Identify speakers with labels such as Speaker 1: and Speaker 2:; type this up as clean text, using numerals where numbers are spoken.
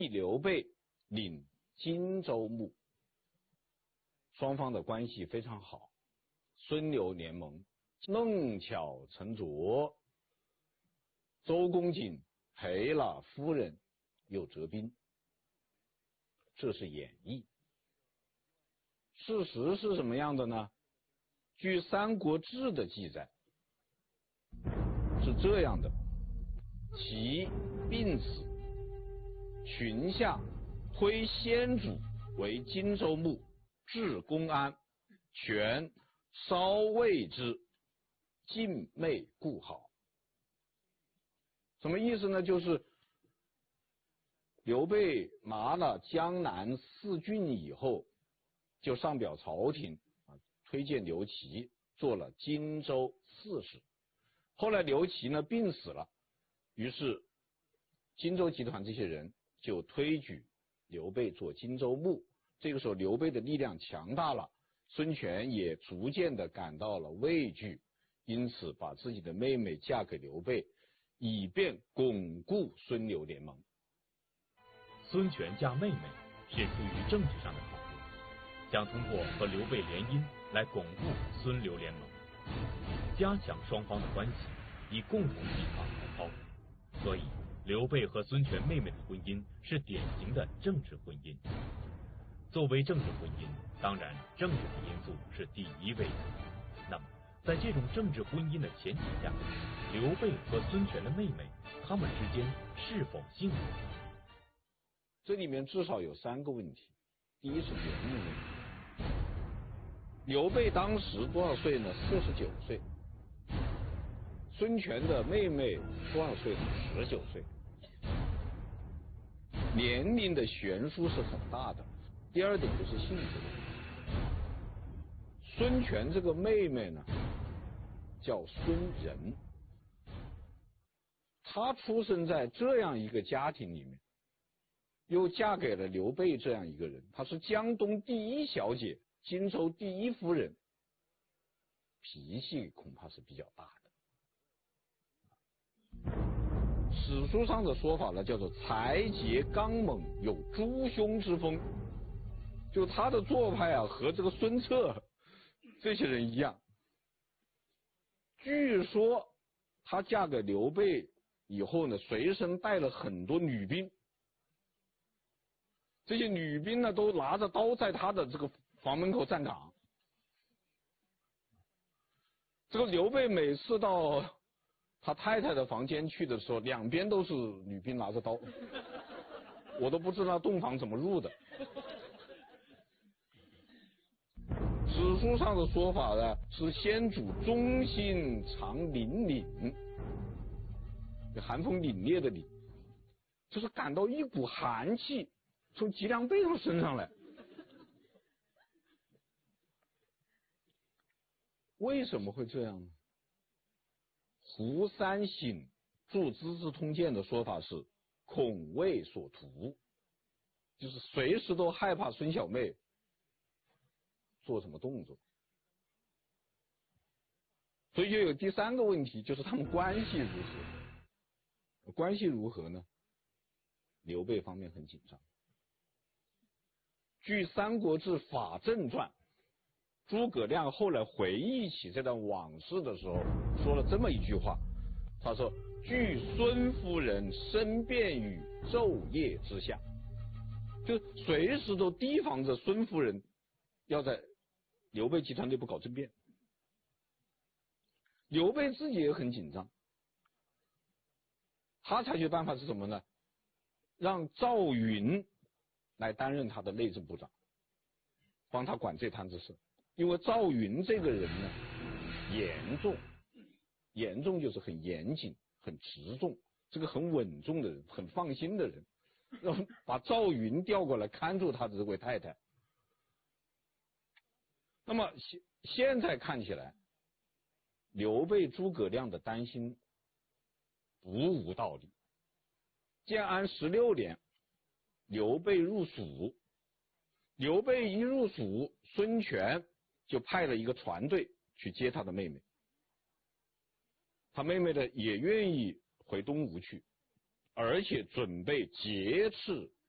Speaker 1: 刘备领荆州牧，双方的关系非常好，孙刘联盟。弄巧成拙，周公瑾赔了夫人又折兵，这是演绎。事实是什么样的呢？据《三国志》的记载是这样的：其病死，群下推先主为荆州牧，至公安，权稍谓之，尽媚故好。什么意思呢？就是刘备拿了江南4郡以后，就上表朝廷推荐刘琦做了荆州刺史。后来刘琦呢病死了，于是荆州集团这些人就推举刘备做荆州牧。这个时候刘备的力量强大了，孙权也逐渐的感到了畏惧，因此把自己的妹妹嫁给刘备，以便巩固孙刘联盟。
Speaker 2: 孙权嫁妹妹是出于政治上的考虑，想通过和刘备联姻来巩固孙刘联盟，加强双方的关系，以共同抵抗曹操。所以刘备和孙权妹妹的婚姻是典型的政治婚姻。作为政治婚姻，当然政治的因素是第一位的。那么在这种政治婚姻的前提下，刘备和孙权的妹妹他们之间是否幸福？
Speaker 1: 这里面至少有3个问题。第一是年龄问题。刘备当时多少岁呢？49岁。孙权的妹妹多少岁呢？19岁。年龄的悬殊是很大的。第二点就是性质问题。孙权这个妹妹呢叫孙仁，她出生在这样一个家庭里面，又嫁给了刘备这样一个人，她是江东第一小姐，荆州第一夫人，脾气恐怕是比较大的。史书上的说法呢，叫做才节刚猛，有诸兄之风。就他的做派啊，和这个孙策这些人一样。据说她嫁给刘备以后呢，随身带了很多女兵，这些女兵呢都拿着刀在她的这个房门口站岗。这个刘备每次到他太太的房间去的时候，两边都是女兵拿着刀，我都不知道洞房怎么入的。史书上的说法呢，是先主忠心常凛凛，寒风凛冽的凛，就是感到一股寒气从脊梁背上升上来。为什么会这样呢？胡三省著《资治通鉴》的说法是恐魏所图，就是随时都害怕孙小妹做什么动作。所以就有第3个问题，就是他们关系如何？关系如何呢？刘备方面很紧张。据《三国志·法正传》，诸葛亮后来回忆起这段往事的时候，说了这么一句话，他说：据孙夫人身便于昼夜之下，就随时都提防着孙夫人要在刘备集团内部搞政变。刘备自己也很紧张，他采取办法是什么呢？让赵云来担任他的内政部长，帮他管这摊子事。因为赵云这个人呢，严重就是很严谨、很持重，这个很稳重的人，很放心的人，让把赵云调过来看住他的这位太太。那么现在看起来，刘备、诸葛亮的担心不无道理。建安16年，刘备入蜀，刘备一入蜀，孙权就派了一个船队去接他的妹妹，他妹妹呢也愿意回东吴去，而且准备劫持